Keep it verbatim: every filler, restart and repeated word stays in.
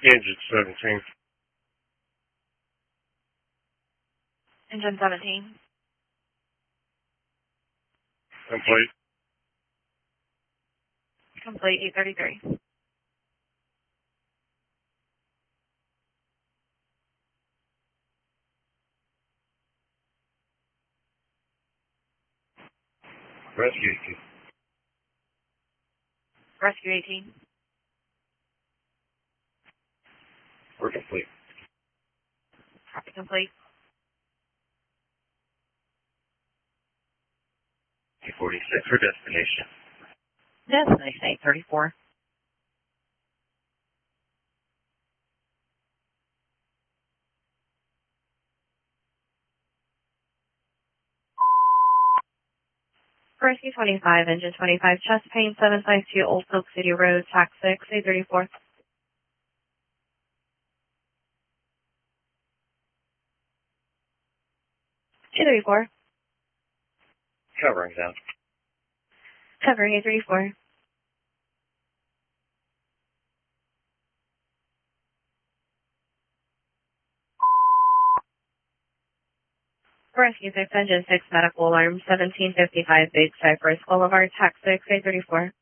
Engine seventeen. Engine seventeen. Complete. Complete, eight thirty-three. Rescue eighteen. Rescue eighteen. We're complete. Copy complete. eight forty-six for destination. Destination eight thirty-four. Rescue twenty-five, engine twenty-five, chest pain, seven five two Old Silk City Road, tax six, eight thirty-four. eight thirty-four. Covering down. Covering eight thirty-four. Rescue six, engine six, medical alarm, seventeen fifty-five, Big Cypress Boulevard, tax six, eight thirty-four.